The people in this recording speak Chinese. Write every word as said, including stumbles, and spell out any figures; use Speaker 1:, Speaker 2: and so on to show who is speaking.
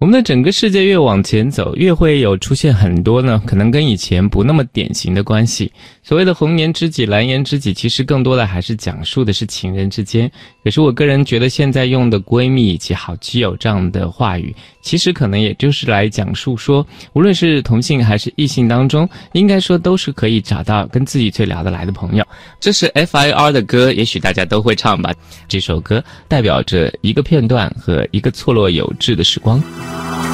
Speaker 1: 我们的整个世界越往前走，越会有出现很多呢，可能跟以前不那么典型的关系。所谓的红颜知己、蓝颜知己，其实更多的还是讲述的是情人之间。可是我个人觉得，现在用的闺蜜以及好基友这样的话语，其实可能也就是来讲述说，无论是同性还是异性当中，应该说都是可以找到跟自己最聊得来的朋友。这是 F I R 的歌，也许大家都会唱吧。这首歌代表着一个片段和一个错落有致的时光。